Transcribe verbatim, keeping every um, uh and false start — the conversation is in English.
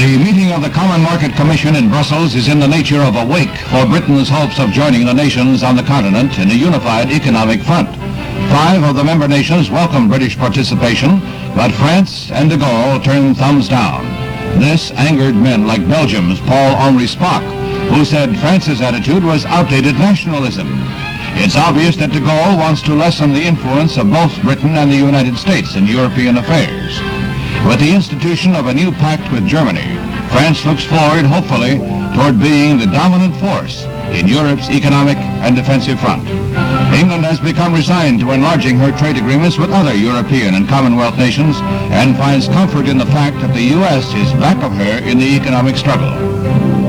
The meeting of the Common Market Commission in Brussels is in the nature of a wake for Britain's hopes of joining the nations on the continent in a unified economic front. Five of the member nations welcomed British participation, but France and de Gaulle turned thumbs down. This angered men like Belgium's Paul-Henri Spaak, who said France's attitude was outdated nationalism. It's obvious that de Gaulle wants to lessen the influence of both Britain and the United States in European affairs. With the institution of a new pact with Germany, France looks forward, hopefully, toward being the dominant force in Europe's economic and defensive front. England has become resigned to enlarging her trade agreements with other European and Commonwealth nations and finds comfort in the fact that the U S is back of her in the economic struggle.